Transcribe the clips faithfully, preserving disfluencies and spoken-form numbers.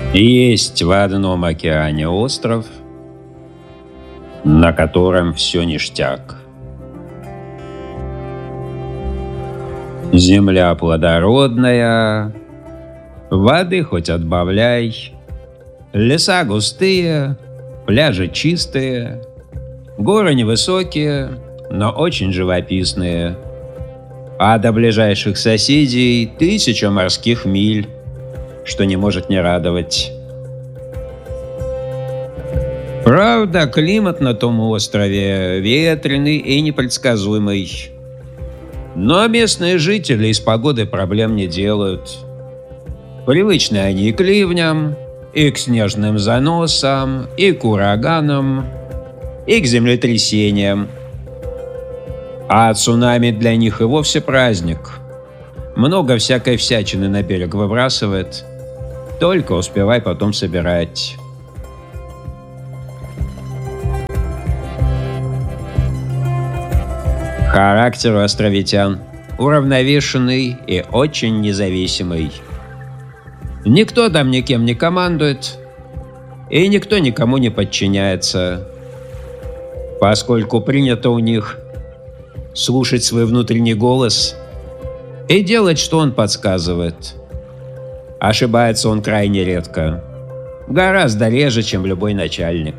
Есть в одном океане остров, на котором все ништяк. Земля плодородная, воды хоть отбавляй, леса густые, пляжи чистые, горы невысокие, но очень живописные, а до ближайших соседей тысяча морских миль, что не может не радовать. Правда, климат на том острове ветреный и непредсказуемый. Но местные жители из погоды проблем не делают. Привычны они и к ливням, и к снежным заносам, и к ураганам, и к землетрясениям. А цунами для них и вовсе праздник. Много всякой всячины на берег выбрасывает. Только успевай потом собирать. Характер у островитян уравновешенный и очень независимый. Никто там никем не командует, и никто никому не подчиняется, поскольку принято у них слушать свой внутренний голос и делать, что он подсказывает. Ошибается он крайне редко, гораздо реже, чем любой начальник.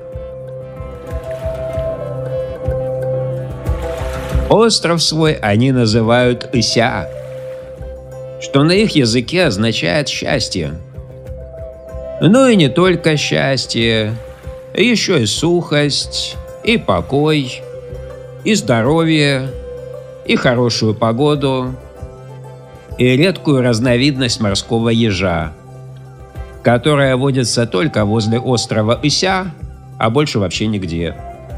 Остров свой они называют Ися, что на их языке означает «счастье». Ну и не только счастье, еще и сухость, и покой, и здоровье, и хорошую погоду, и редкую разновидность морского ежа, которая водится только возле острова Ися, а больше вообще нигде.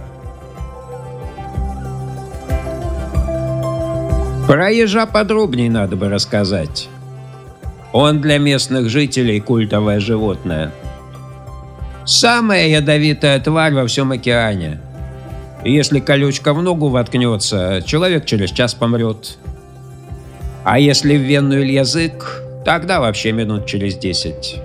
Про ежа подробнее надо бы рассказать. Он для местных жителей культовое животное. Самая ядовитая тварь во всем океане. Если колючка в ногу воткнется, человек через час помрет. А если в вену или язык, тогда вообще минут через десять.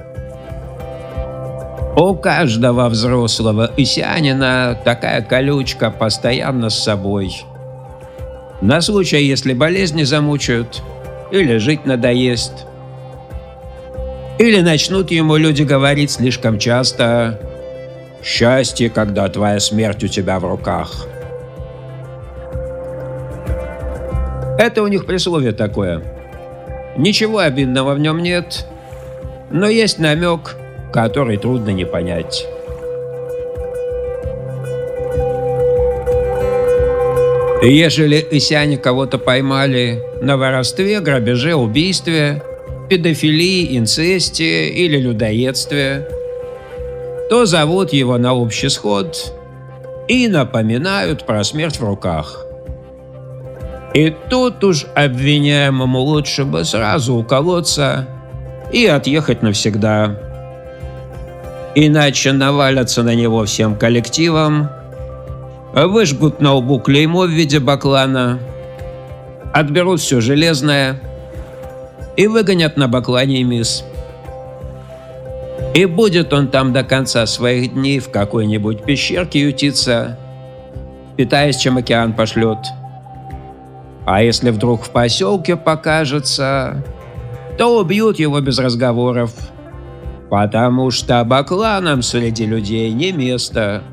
У каждого взрослого исянина такая колючка постоянно с собой. На случай, если болезни замучают, или жить надоест, или начнут ему люди говорить слишком часто: «Счастье, когда твоя смерть у тебя в руках». Это у них присловие такое. Ничего обидного в нем нет, но есть намек, который трудно не понять. Ежели исяне кого-то поймали на воровстве, грабеже, убийстве, педофилии, инцесте или людоедстве, то зовут его на общий сход и напоминают про смерть в руках. И тут уж обвиняемому лучше бы сразу уколоться и отъехать навсегда. Иначе навалятся на него всем коллективом, выжгут на лбу клеймо в виде баклана, отберут все железное и выгонят на баклане и мисс. И будет он там до конца своих дней в какой-нибудь пещерке ютиться, питаясь, чем океан пошлет. А если вдруг в поселке покажется, то убьют его без разговоров, потому что бакланам среди людей не место.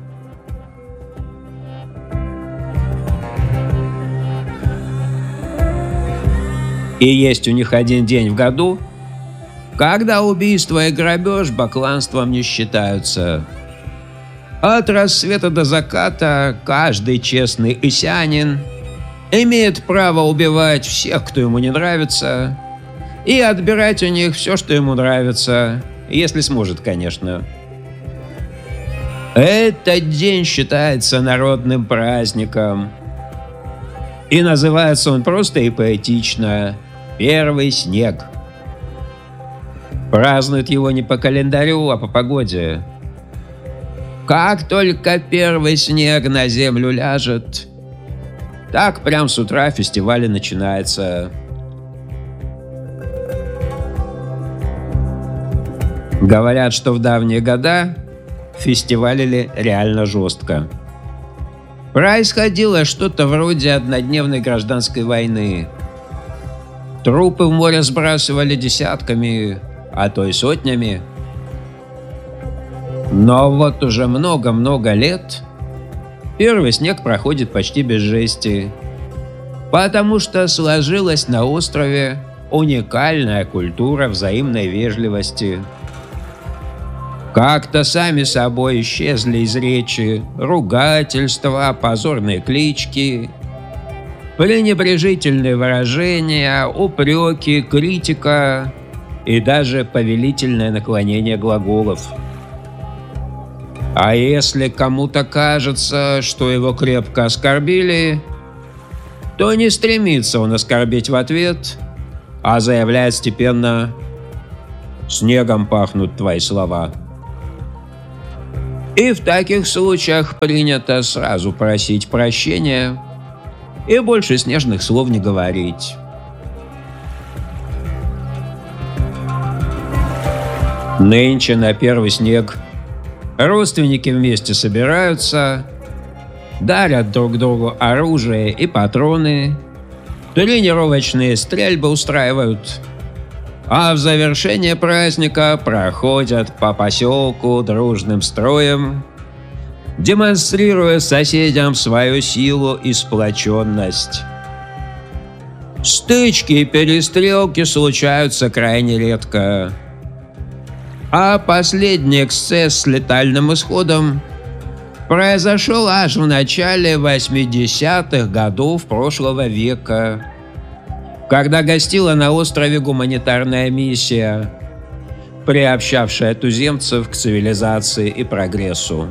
И есть у них один день в году, когда убийство и грабеж бакланством не считаются. От рассвета до заката каждый честный исянин имеет право убивать всех, кто ему не нравится, и отбирать у них все, что ему нравится, если сможет, конечно. Этот день считается народным праздником, и называется он просто и поэтично «Первый снег». Празднуют его не по календарю, а по погоде. Как только первый снег на землю ляжет, так прям с утра фестиваль начинается. Говорят, что в давние года фестивалили реально жестко. Происходило что-то вроде однодневной гражданской войны. Трупы в море сбрасывали десятками, а то и сотнями. Но вот уже много-много лет первый снег проходит почти без жести, потому что сложилась на острове уникальная культура взаимной вежливости. Как-то сами собой исчезли из речи ругательства, позорные клички, пренебрежительные выражения, упреки, критика и даже повелительное наклонение глаголов. А если кому-то кажется, что его крепко оскорбили, то не стремится он оскорбить в ответ, а заявляет степенно: «Снегом пахнут твои слова». И в таких случаях принято сразу просить прощения и больше снежных слов не говорить. Нынче на первый снег родственники вместе собираются, дарят друг другу оружие и патроны, тренировочные стрельбы устраивают, а в завершение праздника проходят по поселку дружным строем, демонстрируя соседям свою силу и сплоченность. Стычки и перестрелки случаются крайне редко, а последний эксцесс с летальным исходом произошел аж в начале восьмидесятых годов прошлого века, когда гостила на острове гуманитарная миссия, приобщавшая туземцев к цивилизации и прогрессу.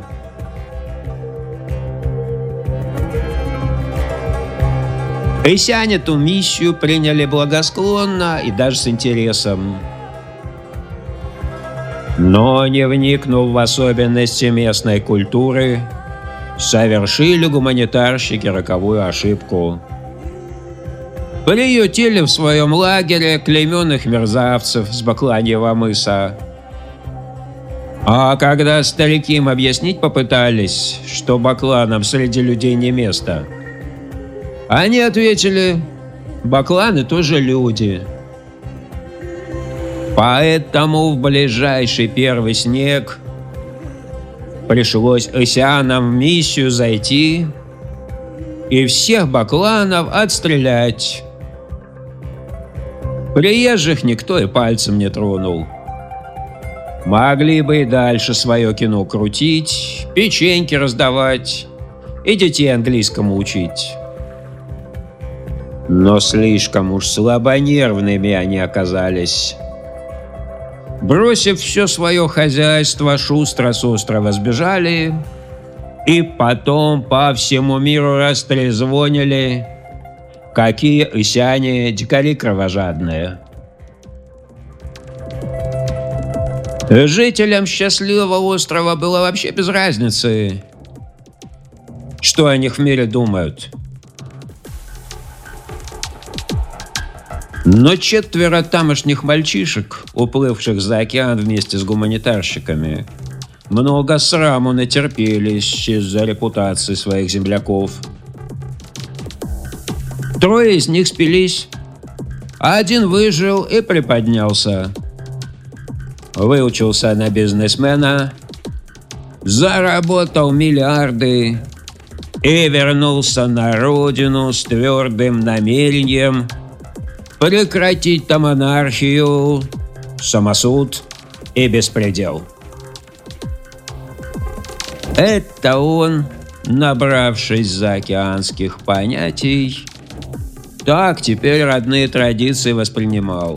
Исяне эту миссию приняли благосклонно и даже с интересом. Но, не вникнув в особенности местной культуры, совершили гуманитарщики роковую ошибку. Приютили в своем лагере клейменных мерзавцев с Бакланьего мыса. А когда старики им объяснить попытались, что бакланам среди людей не место, они ответили: бакланы тоже люди. Поэтому в ближайший первый снег пришлось исянам в миссию зайти и всех бакланов отстрелять. Приезжих никто и пальцем не тронул. Могли бы и дальше свое кино крутить, печеньки раздавать и детей английскому учить. Но слишком уж слабонервными они оказались. Бросив все свое хозяйство, шустро с острова сбежали и потом по всему миру растрезвонили, какие исяне дикари кровожадные. Жителям счастливого острова было вообще без разницы, что о них в мире думают. Но четверо тамошних мальчишек, уплывших за океан вместе с гуманитарщиками, много сраму натерпелись из-за репутации своих земляков. Трое из них спились, а один выжил и приподнялся. Выучился на бизнесмена, заработал миллиарды и вернулся на родину с твердым намерением прекратить там анархию, самосуд и беспредел. Это он, набравшись заокеанских понятий, так теперь родные традиции воспринимал.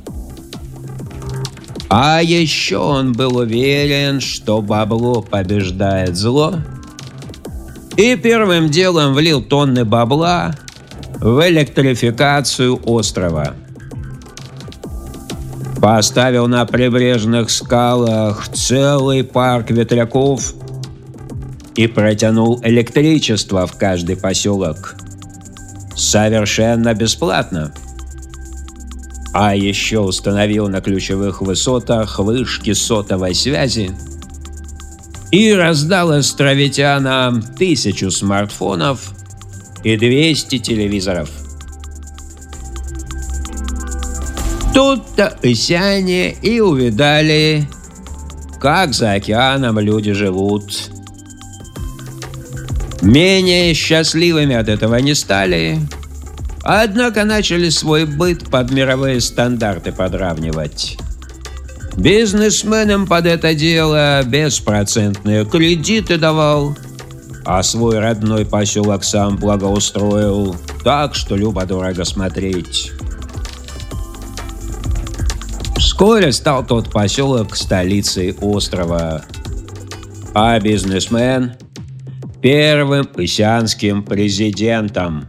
А еще он был уверен, что бабло побеждает зло, и первым делом влил тонны бабла в электрификацию острова. Поставил на прибрежных скалах целый парк ветряков и протянул электричество в каждый поселок. Совершенно бесплатно. А еще установил на ключевых высотах вышки сотовой связи и раздал островитянам тысячу смартфонов и двести телевизоров. Тут-то исяне и увидали, как за океаном люди живут. Менее счастливыми от этого не стали, однако начали свой быт под мировые стандарты подравнивать. Бизнесменам под это дело беспроцентные кредиты давал, а свой родной поселок сам благоустроил так, что любо-дорого смотреть. Вскоре стал тот поселок столицей острова, а бизнесмен – первым исянским президентом.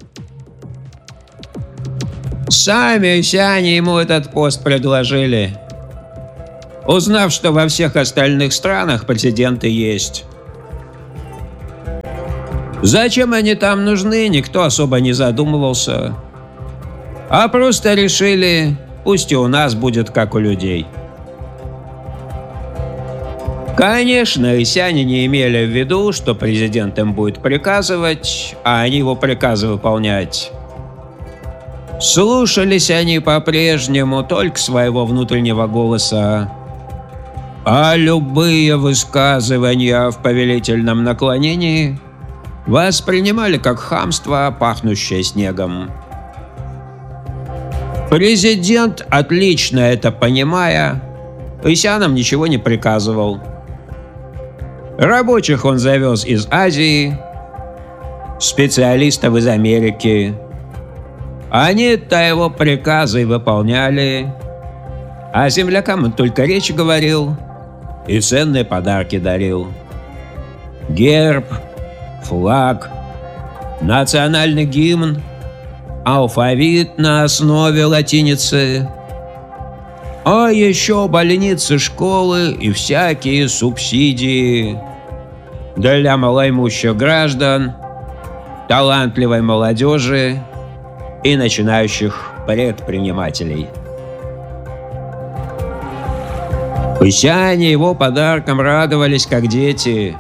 Сами исяне ему этот пост предложили, узнав, что во всех остальных странах президенты есть. Зачем они там нужны, никто особо не задумывался, а просто решили, пусть и у нас будет как у людей. Конечно, исяне не имели в виду, что президент им будет приказывать, а они его приказы выполнять. Слушались они по-прежнему только своего внутреннего голоса, а любые высказывания в повелительном наклонении воспринимали как хамство, пахнущее снегом. Президент, отлично это понимая, исянам ничего не приказывал. Рабочих он завез из Азии, специалистов из Америки. Они-то его приказы выполняли, а землякам он только речь говорил и ценные подарки дарил. Герб, флаг, национальный гимн, алфавит на основе латиницы, а еще больницы, школы и всякие субсидии для малоимущих граждан, талантливой молодежи и начинающих предпринимателей. Исяне его подаркам радовались, как дети.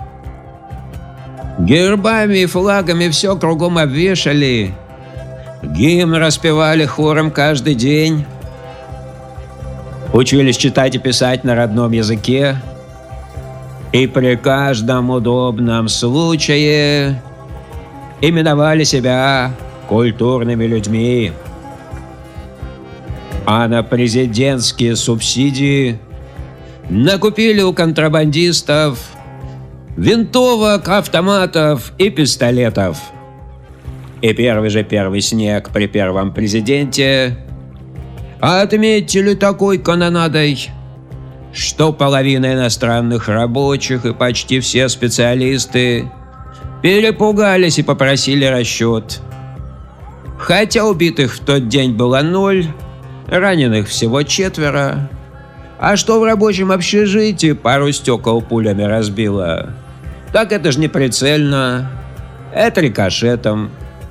Гербами и флагами все кругом обвешали, гимн распевали хором каждый день, учились читать и писать на родном языке и при каждом удобном случае именовали себя культурными людьми. А на президентские субсидии накупили у контрабандистов винтовок, автоматов и пистолетов. И первый же первый снег при первом президенте отметили такой канонадой, что половина иностранных рабочих и почти все специалисты перепугались и попросили расчет. Хотя убитых в тот день было ноль, раненых всего четверо, а что в рабочем общежитии пару стекол пулями разбило, так это ж не прицельно, это рикошетом.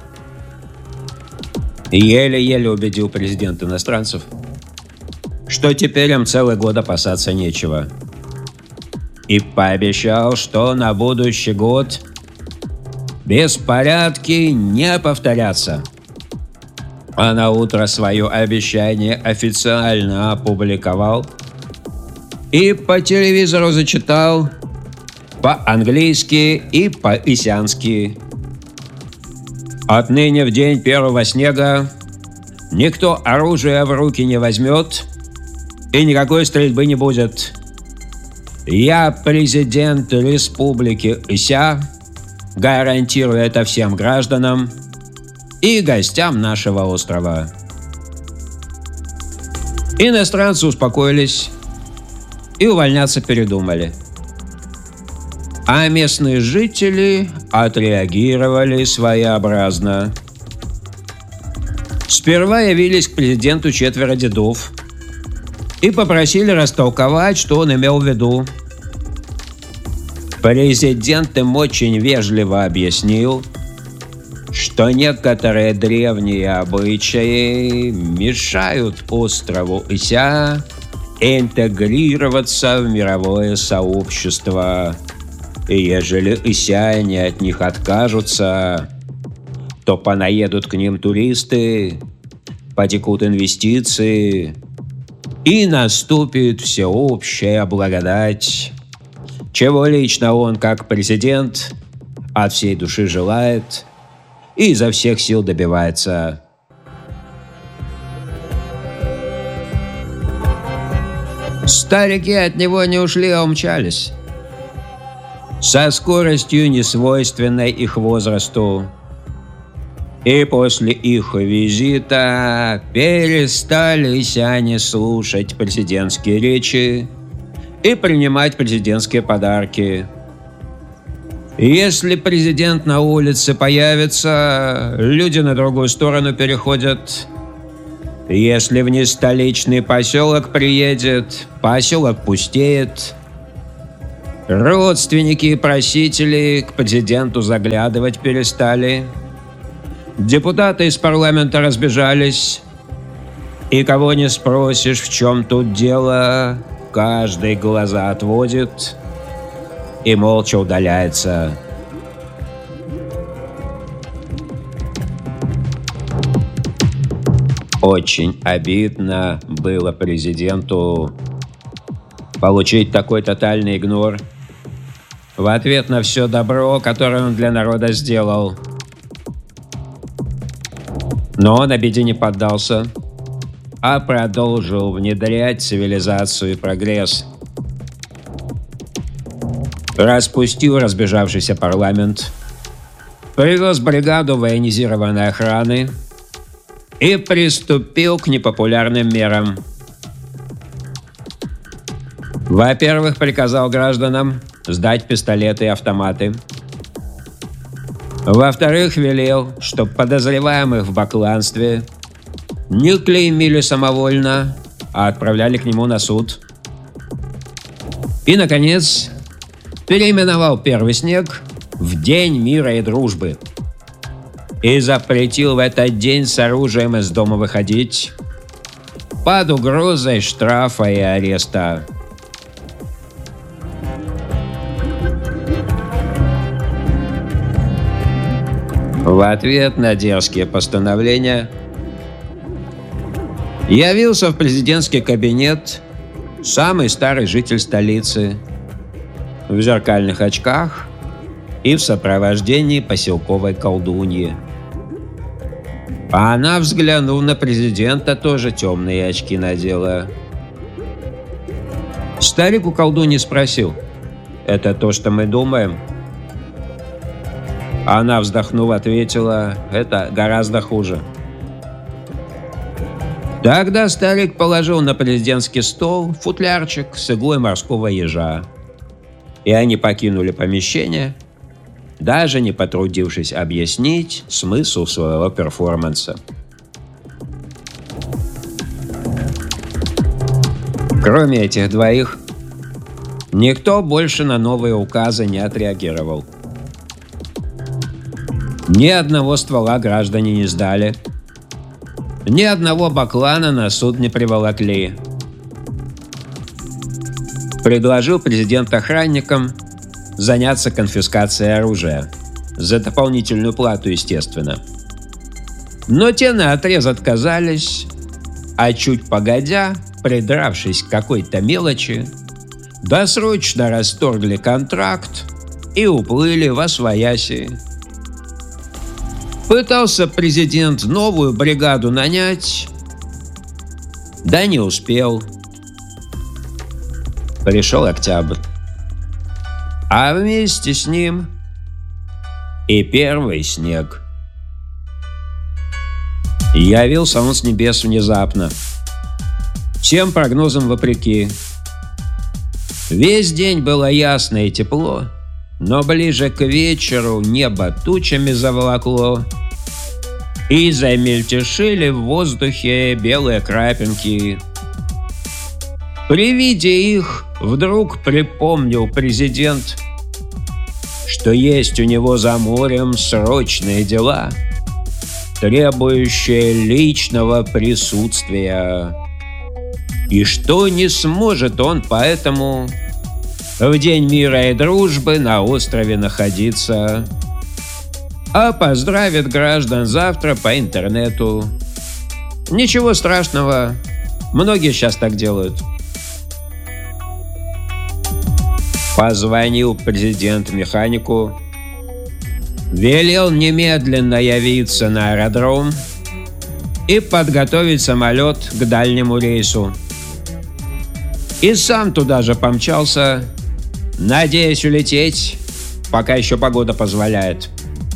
Еле-еле убедил президент иностранцев, что теперь им целый год опасаться нечего. И пообещал, что на будущий год беспорядки не повторятся. А на утро свое обещание официально опубликовал и по телевизору зачитал по-английски и по-исянски. Отныне в день первого снега никто оружие в руки не возьмет и никакой стрельбы не будет. Я, президент Республики Ися, гарантирую это всем гражданам и гостям нашего острова. Иностранцы успокоились и увольняться передумали. А местные жители отреагировали своеобразно. Сперва явились к президенту четверо дедов и попросили растолковать, что он имел в виду. Президент им очень вежливо объяснил, что некоторые древние обычаи мешают острову Ися интегрироваться в мировое сообщество. И ежели исяне от них откажутся, то понаедут к ним туристы, потекут инвестиции, и наступит всеобщая благодать, чего лично он, как президент, от всей души желает и изо всех сил добивается. Старики от него не ушли, а умчались. Со скоростью, несвойственной их возрасту. И после их визита перестали исяне слушать президентские речи и принимать президентские подарки. Если президент на улице появится, люди на другую сторону переходят. Если в нестоличный поселок приедет, поселок пустеет. Родственники и просители к президенту заглядывать перестали. Депутаты из парламента разбежались. И кого не спросишь, в чем тут дело, каждый глаза отводит и молча удаляется. Очень обидно было президенту получить такой тотальный игнор в ответ на все добро, которое он для народа сделал. Но он обиде не поддался, а продолжил внедрять цивилизацию и прогресс. Распустил разбежавшийся парламент, привез бригаду военизированной охраны и приступил к непопулярным мерам. Во-первых, приказал гражданам сдать пистолеты и автоматы. Во-вторых, велел, чтоб подозреваемых в бакланстве не клеймили самовольно, а отправляли к нему на суд. И, наконец, переименовал первый снег в День мира и дружбы и запретил в этот день с оружием из дома выходить под угрозой штрафа и ареста. В ответ на дерзкие постановления явился в президентский кабинет самый старый житель столицы в зеркальных очках и в сопровождении поселковой колдуньи. А она, взглянув на президента, тоже темные очки надела. Старик у колдуньи спросил: «Это то, что мы думаем?» Она, вздохнув, ответила: «Это гораздо хуже». Тогда старик положил на президентский стол футлярчик с иглой морского ежа, и они покинули помещение, даже не потрудившись объяснить смысл своего перформанса. Кроме этих двоих, никто больше на новые указы не отреагировал. Ни одного ствола граждане не сдали, ни одного баклана на суд не приволокли. Предложил президент охранникам заняться конфискацией оружия. За дополнительную плату, естественно. Но те наотрез отказались, а чуть погодя, придравшись к какой-то мелочи, досрочно расторгли контракт и уплыли восвояси. Пытался президент новую бригаду нанять, да не успел. Пришел октябрь, а вместе с ним и первый снег. Явился он с небес внезапно, всем прогнозам вопреки. Весь день было ясно и тепло, но ближе к вечеру небо тучами заволокло, и замельтешили в воздухе белые крапинки. При виде их вдруг припомнил президент, что есть у него за морем срочные дела, требующие личного присутствия, и что не сможет он поэтому в День мира и дружбы на острове находиться, а поздравит граждан завтра по интернету. Ничего страшного, многие сейчас так делают. Позвонил президент механику, велел немедленно явиться на аэродром и подготовить самолет к дальнему рейсу. И сам туда же помчался, надеясь улететь, пока еще погода позволяет.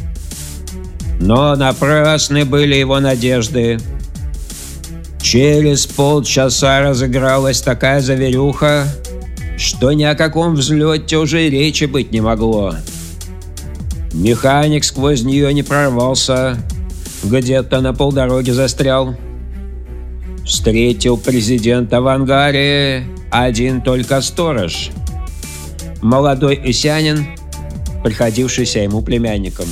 Но напрасны были его надежды. Через полчаса разыгралась такая завирюха, что ни о каком взлете уже речи быть не могло. Механик сквозь нее не прорвался, где-то на полдороги застрял. Встретил президента в ангаре один только сторож, молодой исянин, приходившийся ему племянником.